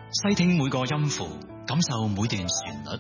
細聽每個音符，感受每段旋律，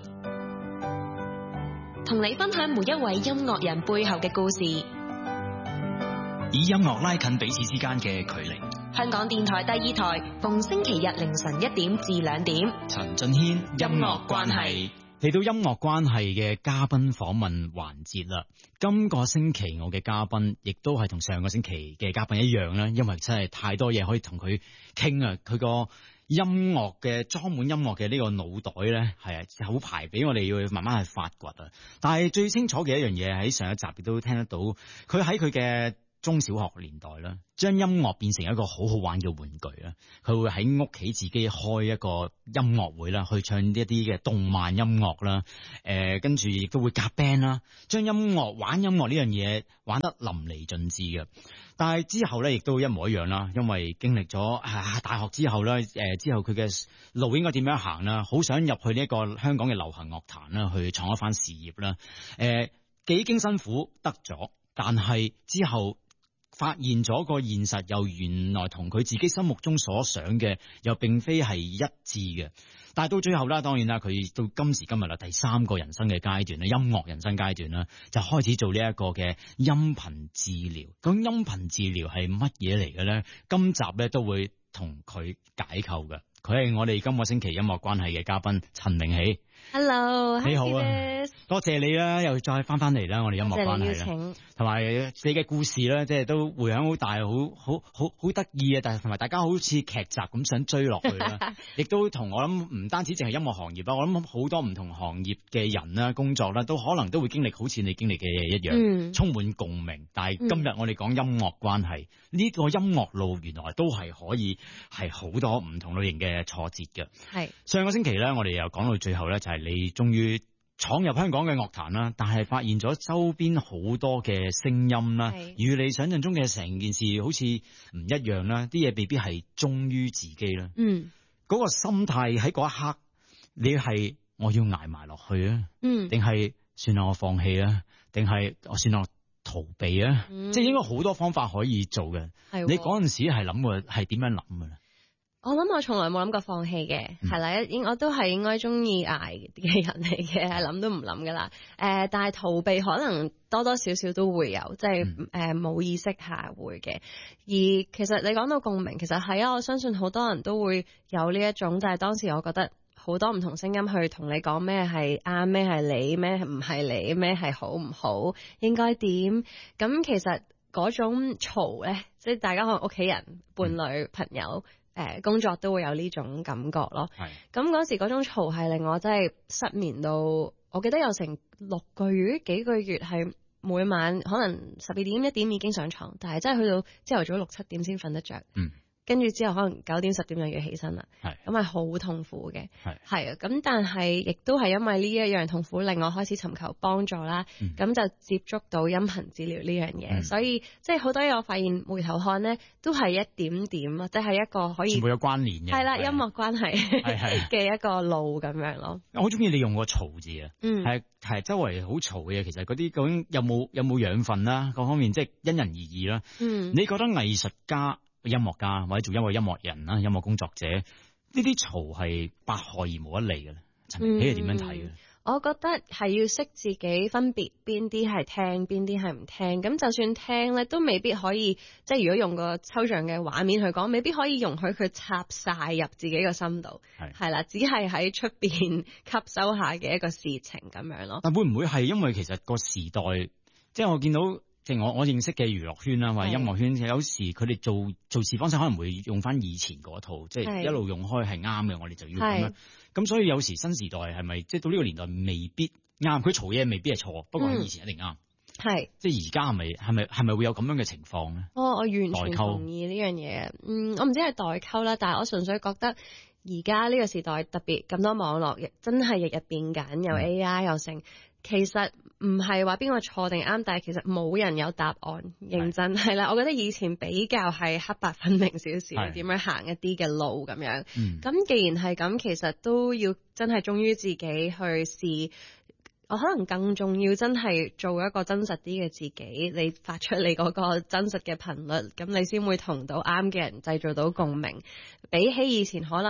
同你分享每一位音樂人背後嘅故事， 以音樂拉近彼此之間嘅距離。 香港電台第2台，逢星期日凌晨1點至2點， 陳俊軒音樂關係。嚟到音樂關係嘅嘉賓訪問環節啦。今個星期我嘅嘉賓亦都係同上個星期嘅嘉賓一樣啦，因為真係太多嘢可以同佢傾啊。佢個音樂嘅裝滿音樂嘅呢個腦袋咧，係好排比我哋要慢慢去發掘啊。但係最清楚嘅一樣嘢喺上一集亦都聽得到，佢喺佢嘅中小學年代啦，將音樂變成一個好好玩嘅玩具啦。佢會喺屋企自己開一個音樂會啦，去唱一啲嘅動漫音樂啦。跟住亦都會夾 band 啦，將音樂玩音樂呢樣嘢玩得淋漓盡致嘅。但係之後咧，亦都一模一樣啦，因為經歷咗大學之後咧，之後佢嘅路應該點樣行啦？好想入去呢一個香港嘅流行樂壇啦，去創一番事業啦。幾經辛苦得咗，但係之後發現咗個現實，又原來同佢自己心目中所想嘅又並非係一致嘅。但係到最後啦，當然啦，佢到今時今日啦，第3個人生嘅階段咧，音樂人生階段啦，就開始做呢一個嘅音頻治療。咁音頻治療係乜嘢嚟嘅咧？今集咧都會同佢解構嘅。佢係我哋今個星期音樂關係嘅嘉賓陳明喜。 Hello， 你好啊，多謝你啦，又再翻嚟啦，我哋音樂關係啦，同埋你嘅故事咧，即係都回響好大，好得意啊！但係同埋大家好似劇集咁想追落去啦，亦都同我諗唔單止淨係音樂行業啦，我諗好多唔同行業嘅人啦、工作啦，都可能都會經歷好似你經歷嘅嘢一樣，充滿共鳴。但係今日我哋講音樂關係，呢個音樂路原來都係可以係好多唔同類型嘅挫折嘅。係上個星期咧，我哋又講到最後咧，就係你終於闖入香港嘅樂壇啦，但係發現咗周邊好多嘅聲音啦，與你想象中嘅成件事好似唔一樣啦，啲嘢未必係忠於自己啦。嗰個心態喺嗰一刻，你係我要捱埋落去啊，定係算啦我放棄啊，定係我算啦我逃避啊？即係應該好多方法可以做嘅。你嗰陣時係諗過係點樣諗嘅咧？ 我諗我從來冇諗過放棄嘅，係啦，我都係應該中意捱嘅人嚟嘅，諗都唔諗噶啦。但係逃避可能多多少少都會有，即係冇意識下會嘅。而其實你講到共鳴，其實係啊，我相信好多人都會有呢一種，就係當時我覺得好多唔同聲音去同你講咩係啱，咩係你，咩唔係你，咩係好唔好，應該點。咁其實嗰種嘈咧，即係大家可能屋企人、伴侶、朋友。工作都會有呢種感覺咯。咁嗰時嗰種嘈係令我真係失眠到，我記得有成6個月、幾個月係每晚可能12點、1點已經上床，但係真係去到朝頭早6、7點先瞓得着。跟住之後可能9點、10點又要起身啦。咁係好痛苦嘅。係啊，咁但係亦都係因為呢一樣痛苦令我開始尋求幫助啦。咁就接觸到音頻治療呢樣嘢，所以即係好多嘢我發現回頭看呢都係一點點啊，即係一個可以全部有關聯嘅。係啦， 音樂關係嘅一個路咁樣咯。 我好中意你用個嘈字啊。係周圍好嘈嘅嘢，其實嗰啲究竟有冇養分啦？各方面即係因人而異啦。你覺得藝術家、音樂家或者做音樂人啦、音樂工作者呢啲嘈係百害而無一利嘅咧？陳明喜係點樣睇嘅？ 我覺得係要識自己分別邊啲係聽，邊啲係唔聽。咁就算聽咧，都未必可以，即係如果用個抽象嘅畫面去講，未必可以容許佢插晒入自己個心度。係啦，只係喺出邊吸收下嘅一個事情咁樣咯。 但會唔會係因為其實個時代，即係我見到。即係我認識嘅娛樂圈啦，或者音樂圈，有時佢哋做事方式可能會用翻以前嗰套，即係一路用開係啱嘅，我哋就要咁樣。咁所以有時新時代係咪即係到呢個年代未必啱？佢嘈嘢未必係錯，不過喺以前一定啱。即係而家係咪會有咁樣嘅情況咧？ 我完全同意呢樣嘢。我唔知係代溝啦，但係我純粹覺得而家呢個時代特別咁多網絡，真係日日變緊，有 AI 又成。其實唔係話邊個錯定啱，但係其實冇人有答案。認真係啦，我覺得以前比較係黑白分明少少，點樣行一啲嘅路咁樣。咁既然係咁，其實都要真係忠於自己去試。我可能更重要，真係做一個真實啲嘅自己。你發出你嗰個真實嘅頻率，咁你先會同到啱嘅人製造到共鳴。比起以前可能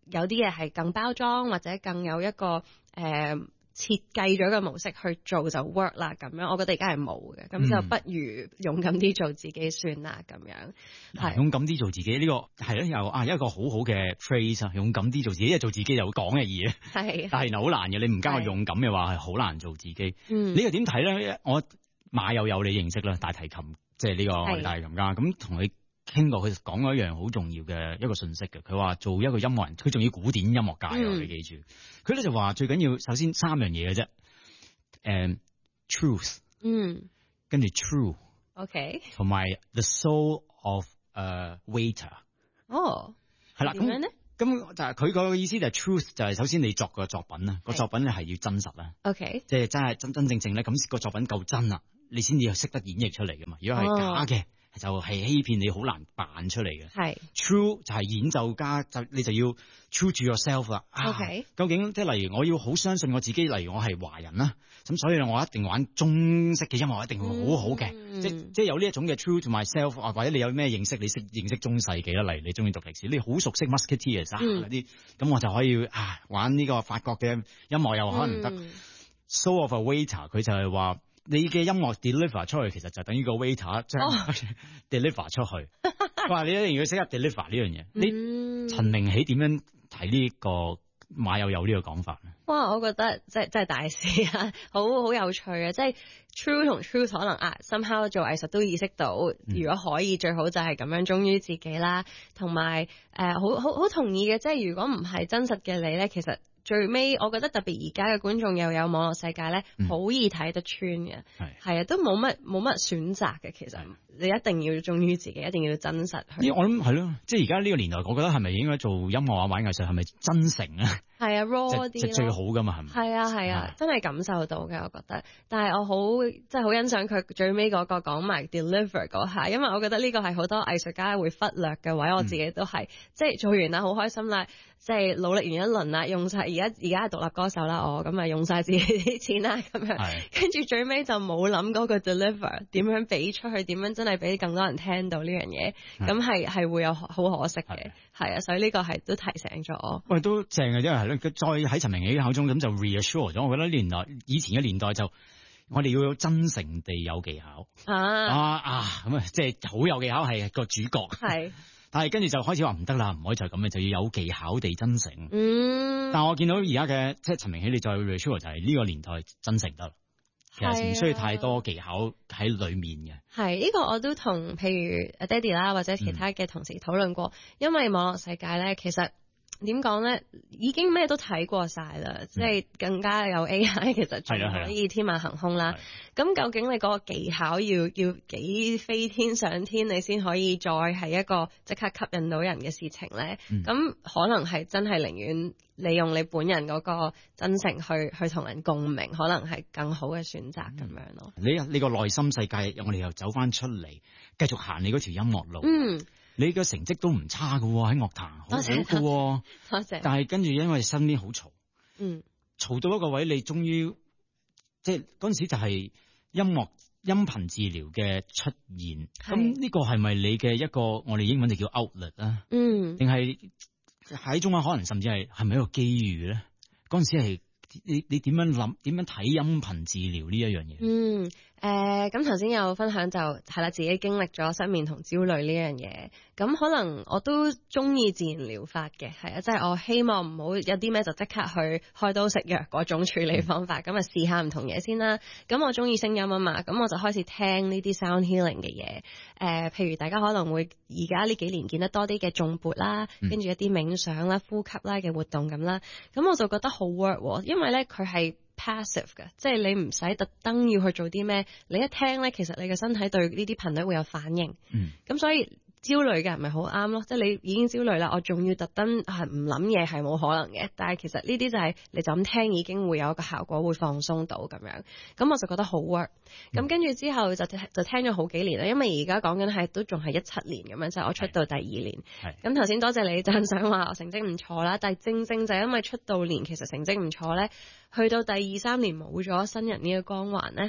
有啲嘢係更包裝或者更有一個設計咗嘅模式去做就 work 啦咁樣，我覺得而家係冇嘅，咁就不如勇敢啲做自己算啦咁樣。係勇敢啲做自己呢個係咧，有一個好好嘅 phrase 啊，勇敢啲做自己，因為做自己有講嘅嘢， 係， 但係好難嘅，你唔加個勇敢嘅話係好難做自己。呢個點睇咧？我馬友友你認識啦，大提琴即係呢個大提琴家，咁同佢傾過，佢講咗一樣好重要嘅一個信息嘅。佢話做一個音樂人，佢仲要古典音樂界喎，你記住。佢咧就話最緊要首先3樣嘢嘅啫，truth， 跟住 true，OK， 同埋 the soul of waiter。 哦， 係啦， 點樣咧？ 咁就係佢個意思就係 truth， 就係首先你作個作品啦，個作品咧係要真實啦 ，OK， 即係真係真正正咧，咁個作品夠真啦，你先至識得演繹出嚟噶嘛。如果係假嘅，就係欺騙你，好難扮出嚟嘅。係 true 就係演奏家，就你就要 true to yourself 啦。 OK， 究竟即係例如我要好相信我自己，例如我係華人啦，咁所以我一定玩中式嘅音樂一定會好好嘅。即係有呢一種嘅 true to myself，或者你有咩認識，你識認識中世紀啦，例如你中意讀歷史，你好熟悉 Musketeers 嗰啲，咁我就可以玩呢個法國嘅音樂又可能得。Soul of a waiter 佢就係話。你嘅音樂 deliver 出去，其實就等於個 waiter 將 deliver 出去。話你一定要識得 deliver 呢樣嘢。你陳明喜點樣睇呢個馬友友呢個講法咧？ 哇，我覺得真係大事啊，好有趣啊！即係 true 同 truth 可能somehow 做藝術都意識到，如果可以最好就係咁樣忠於自己啦。同埋好同意嘅，即係如果唔係真實嘅你咧，其實。最尾，我覺得特別而家嘅觀眾又有網絡世界咧，好易睇得穿嘅，係啊，都冇乜選擇嘅。其實你一定要忠於自己，一定要真實去。 我諗係咯，即係而家呢個年代，我覺得係咪應該做音樂啊、玩藝術係咪真誠啊？係啊 ，raw 啲即係最好噶嘛，係咪？ 係啊，真係感受到嘅，我覺得。但係我真係好欣賞佢最尾嗰個講埋 deliver 嗰下，因為我覺得呢個係好多藝術家會忽略嘅位，我自己都係即係做完啦，好開心啦。即係努力完一輪啦，用晒而家係獨立歌手啦，我咁咪用晒自己啲錢啦，咁樣，跟住最尾就冇諗嗰個 deliver 點樣俾出去，點樣真係俾更多人聽到呢樣嘢，咁係會有好可惜嘅，係啊，所以呢個係都提醒咗我。喂， 都正嘅，因為係咯，再喺陳明喜口中咁就 reassure 咗，我覺得以前嘅年代就我哋要真誠地有技巧咁啊，即係好有技巧係個主角係。但係跟住就開始話唔得啦，唔可以就咁嘅，就要有技巧地真誠。但係我見到而家嘅即係陳明喜，你再 reassure 就係呢個年代真誠得，其實唔需要太多技巧喺裡面嘅。係呢個我都同譬如阿爹哋啦，或者其他嘅同事討論過，因為網絡世界咧，其實。點講咧？已經咩都睇過晒啦，即係更加有 AI，其實仲可以天馬行空啦。咁究竟你嗰個技巧要幾飛天上天，你先可以再係一個即刻吸引到人嘅事情咧？咁可能係真係寧願利用你本人嗰個真誠去同人共鳴，可能係更好嘅選擇咁樣咯。 你個內心世界，我哋又走翻出嚟，繼續行你嗰條音樂路。你嘅成績都唔差㗎喎，喺樂壇好好㗎喎。多謝。但係跟住因為身邊好嘈，嘈到一個位，你終於即係嗰陣時就係音頻治療嘅出現。咁呢個係咪你嘅一個我哋英文就叫 outlet 啊？定係喺中文可能甚至係咪一個機遇咧？嗰陣時係你點樣諗？點樣睇音頻治療呢一樣嘢？ 咁頭先有分享就係啦，自己經歷咗失眠同焦慮呢樣嘢，咁可能我都中意自然療法嘅，係啊，即係我希望唔好有啲咩就即刻去開刀食藥嗰種處理方法，咁啊試下唔同嘢先啦。咁我中意聲音啊嘛，咁我就開始聽呢啲 sound healing 嘅嘢，譬如大家可能會而家呢幾年見得多啲嘅頌缽啦，跟住一啲冥想啦、呼吸啦嘅活動咁啦，咁我就覺得好 work，因為咧佢係passive 嘅，即係你唔使特登要去做啲咩，你一聽咧，其實你嘅身體對呢啲頻率會有反應，咁所以焦慮嘅人咪好啱咯，即係你已經焦慮啦，我仲要特登係唔諗嘢係冇可能嘅，但係其實呢啲就係你就咁聽已經會有一個效果，會放鬆到咁樣，咁我就覺得好 work。咁跟住之後就聽咗好幾年啦，因為而家講緊係都仲係17年咁樣，即係我出道第2年。咁頭先多謝你讚賞話我成績唔錯啦，但係正正就係因為出道年其實成績唔錯咧，去到第2、3年冇咗新人呢個光環咧，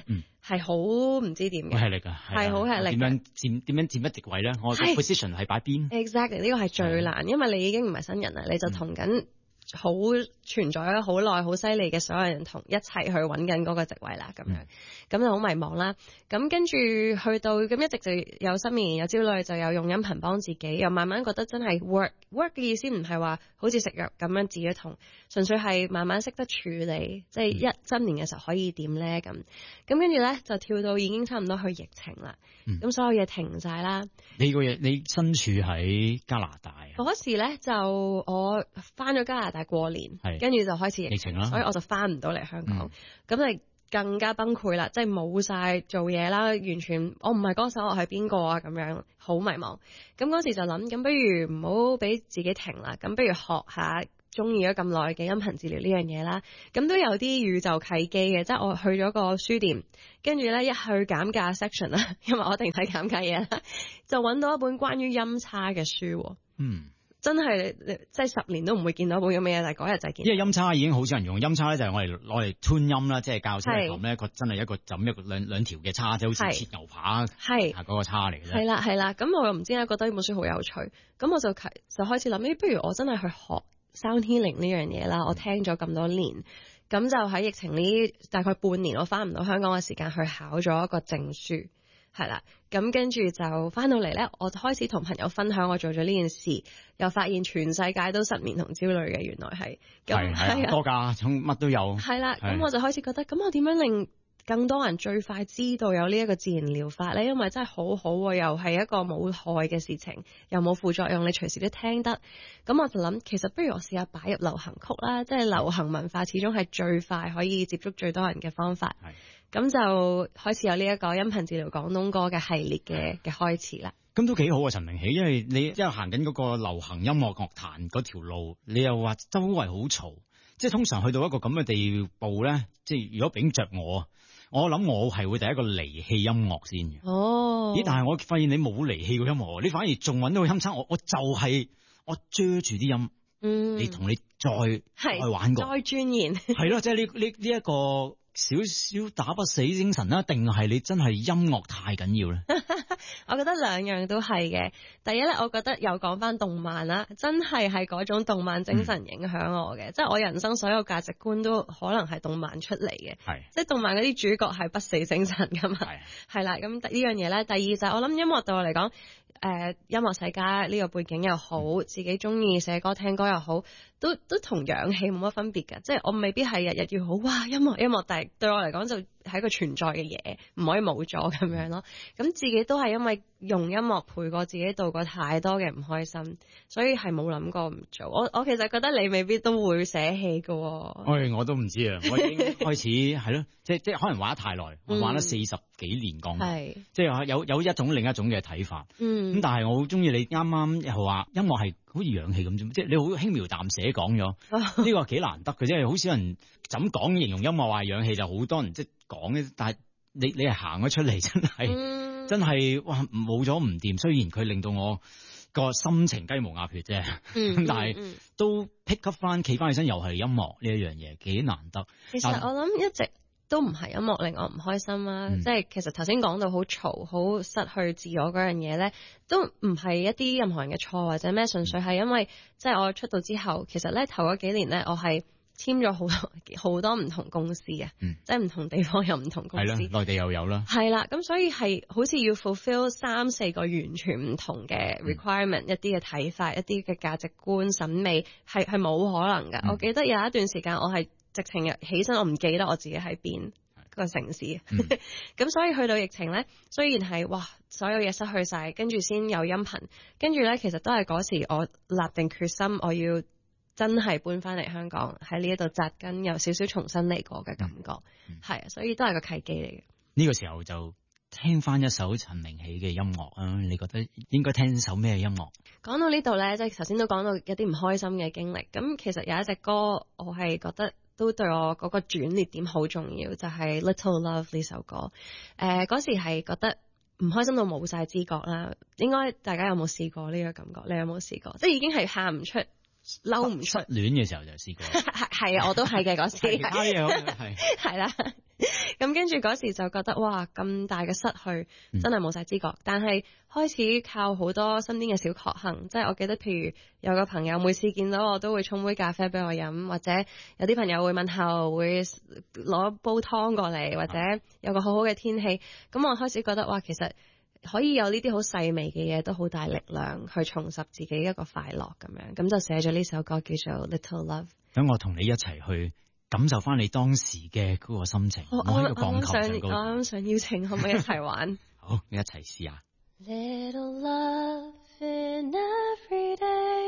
係好唔知點嘅， 係力㗎， 係好吃力。 點樣佔一席位咧？我個 position 係擺邊 ？Exactly 呢個係最難，因為你已經唔係新人啦，你就同緊好存在咗好耐、好犀利嘅所有人同一齊去揾緊嗰個席位啦，咁樣咁就好迷茫啦。咁跟住去到咁一直就有失眠、有焦慮，就有用音頻幫自己，又慢慢覺得真係 work 嘅意思唔係話好似食藥咁樣治咗痛，純粹係慢慢識得處理，即係一新年嘅時候可以點咧咁跟住咧就跳到已經差唔多去疫情啦，咁所有嘢停晒啦。 你身處喺加拿大啊？ 嗰時咧就我翻咗加拿大過年，跟住就開始疫情啦，所以我就翻唔到嚟香港，咁就更加崩潰啦，即係冇晒做嘢啦，完全我唔係歌手，我係邊個啊？咁樣好迷茫。咁嗰時就諗，咁不如唔好俾自己停啦，咁不如學下中意咗咁耐嘅音頻治療呢樣嘢啦。咁都有啲宇宙契機嘅，即係我去咗個書店，跟住咧一去減價 section 啦，因為我一定睇減價嘢啦，就揾到一本關於音叉嘅書。真係即係10年都唔會見到本咁嘅嘢，但係嗰日就見。因為音叉已經好少人用，音叉咧就係我哋攞嚟 tune 音啦，即係教小提琴咧一個真係一個就咁一個兩條嘅叉，即係好似切牛扒係嗰個叉嚟嘅。係啦，咁我又唔知咧，覺得呢本書好有趣，咁我就開始諗，不如我真係去學 sound healing 呢樣嘢啦。我聽咗咁多年，咁就喺疫情呢大概半年，我翻唔到香港嘅時間去考咗一個證書。係啦，咁跟住就翻到嚟咧，我就開始同朋友分享我做咗呢件事，又發現全世界都失眠同焦慮嘅，原來係係多㗎，乜都有。 係啦，咁我就開始覺得，咁我點樣令更多人最快知道有呢一個自然療法咧？因為真係好好喎，又係一個冇害嘅事情，又冇副作用，你隨時都聽得。咁我就諗，其實不如我試下擺入流行曲啦，即係流行文化始終係最快可以接觸最多人嘅方法。咁就開始有呢一個音頻治療廣東歌嘅系列嘅開始啦。 咁都幾好啊，陳明憙，因為你一路行緊嗰個流行音樂樂壇嗰條路，你又話周圍好嘈，即係通常去到一個咁嘅地步咧，即係如果秉着我諗我係會第一個離棄音樂先嘅。咦？但係我發現你冇離棄過音樂，你反而仲揾到個音叉，我就係我遮住啲音，你同你再玩過， 再鑽研， 係咯，即係呢一個。少少打不死精神啦，定係你真係音樂太緊要咧？ 我覺得兩樣都係嘅。第一咧，我覺得又講翻動漫啦，真係嗰種動漫精神影響我嘅，即係我人生所有價值觀都可能係動漫出嚟嘅。即係動漫嗰啲主角係不死精神噶嘛。係啦，咁呢樣嘢咧，第二就係我諗音樂對我嚟講。音樂世家呢個背景又好，自己中意寫歌聽歌又好，都同氧氣冇乜分別㗎。即係我未必係日日要好哇音樂，但係對我嚟講就係一個存在嘅嘢，唔可以冇咗咁樣咯。咁自己都係因為用音樂陪過自己度過太多嘅唔開心，所以係冇諗過唔做。我其實覺得你未必都會捨棄㗎。 我都唔知啊，我已經開始係咯，即係可能玩得太耐，我玩咗40幾年鋼琴，即係有一種另一種嘅睇法。咁但係我好中意你啱啱又話音樂係好似氧氣咁啫，即係你好輕描淡寫講咗，呢個幾難得嘅，即係好少人就咁講形容音樂話氧氣，就好多人即係講嘅，但係你係行咗出嚟，真係哇冇咗唔掂。雖然佢令到我個心情雞毛鴨血啫，咁但係都 pick up 翻企翻起身，又係音樂呢一樣嘢幾難得。 其實我諗一直都唔係音樂令我唔開心啦，即係其實頭先講到好嘈、好失去自我嗰樣嘢咧，都唔係一啲任何人嘅錯或者咩，純粹係因為即係我出道之後，其實咧頭嗰幾年咧，我係簽咗好多唔同公司啊，即係唔同地方有唔同公司， 內地又有啦， 係啦，咁所以係好似要 fulfill 3-4個完全唔同嘅 requirement，一啲嘅睇法、一啲嘅價值觀、審美係冇可能㗎。我記得有一段時間我係直情起身，我唔記得我自己喺邊個城市，咁所以去到疫情咧，雖然係哇所有嘢失去晒，跟住先有音頻，跟住咧其實都係嗰時我立定決心，我要真係搬翻嚟香港，喺呢一度紮根，有少少重新嚟過嘅感覺，係啊，所以都係個契機嚟嘅。 呢個時候就聽翻一首陳明憙嘅音樂啊，你覺得應該聽首咩音樂？ 講到呢度咧，即係頭先都講到一啲唔開心嘅經歷，咁其實有一隻歌我係覺得都對我嗰個轉捩點好重要，就係 Little Love 呢首歌。嗰時係覺得唔開心到冇晒知覺啦，應該大家有冇試過呢個感覺？你有冇試過？即係已經係喊唔出、嬲唔出。 失戀嘅時候就試過。 係啊，我都係嘅嗰時。 係啦。 咁跟住嗰時就覺得哇，咁大嘅失去真係冇晒知覺，但係開始靠好多身邊嘅小確幸，即係我記得譬如有個朋友每次見到我都會沖杯咖啡俾我飲，或者有啲朋友會問候，會攞煲湯過嚟，或者有個好好嘅天氣，咁我開始覺得哇，其實可以有呢啲好細微嘅嘢都好大力量去重拾自己一個快樂咁樣，咁就寫咗呢首歌叫做 Little Love。 等我同你一齊去感受翻你當時嘅嗰個心情。我喺個鋼琴上高， 我啱想邀請可唔可以一齊玩？ 好，你一齊試下。 Little love in every day